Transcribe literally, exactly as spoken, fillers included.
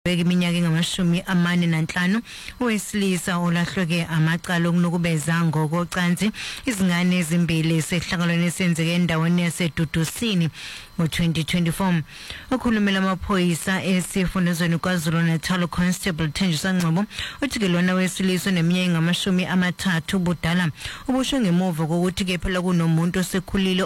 Iminyaka engamashumi amane nanhlanu owesilisa olahlweke amacala okunukubeza ngokocansi izingane ezimbili sehlakalo senzeke endaweni yasedudusini ngo twenty twenty-four. Okhulumela amaphoyisa esifundazweni KwaZulu-Natal Constable Thenjiswa Ngcobo uthi ke lona wesilisa neminyaka engamashumi amathathu budala ubusho ngemuva kokuthi ke phela kunomuntu osekhulile